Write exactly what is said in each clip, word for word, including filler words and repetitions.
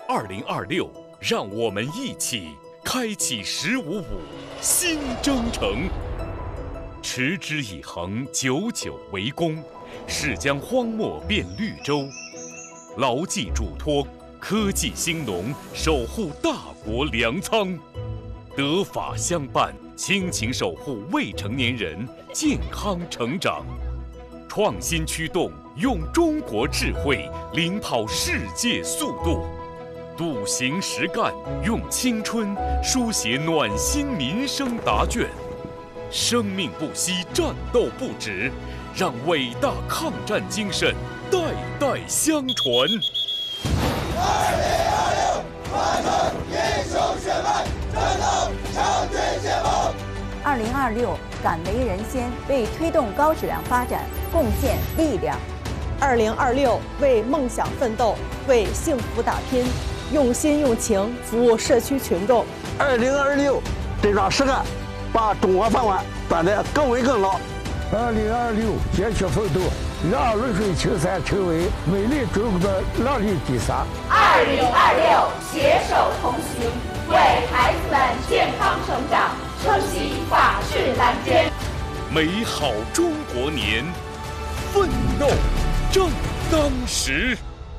二零二六，让我们一起开启“十五五”新征程。持之以恒，久久为功，是将荒漠变绿洲。牢记嘱托，科技兴农，守护大国粮仓。德法相伴，亲情守护未成年人健康成长。创新驱动，用中国智慧领跑世界速度。笃行实干，用青春书写暖心民生答卷。生命不息，战斗不止，让伟大抗战精神代代相传。 二零二六，完成英雄血脉，战斗强军解放。 二零二六，敢为人先，为推动高质量发展贡献力量。 二零二六，为梦想奋斗，为幸福打拼，用心用情服务社区群众。 二零二六，真抓实干，把中国饭碗端得更稳更牢。 二零二六，坚决奋斗，让泸水青山成为美丽中国的亮丽底沙。 二零二六，携手同行，为孩子们健康成长撑起法治蓝天。 美好中国年，奋斗正当时。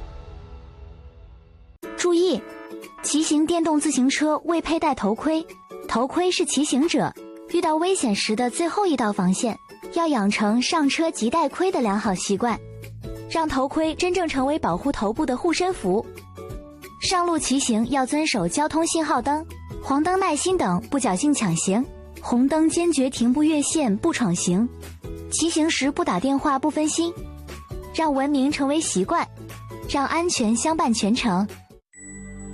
注意，骑行电动自行车未佩戴头盔，头盔是骑行者遇到危险时的最后一道防线，要养成上车即戴盔的良好习惯，让头盔真正成为保护头部的护身符。上路骑行要遵守交通信号灯、黄灯耐心等，不侥幸抢行，红灯坚决停步越线不闯行，骑行时不打电话不分心，让文明成为习惯，让安全相伴全程。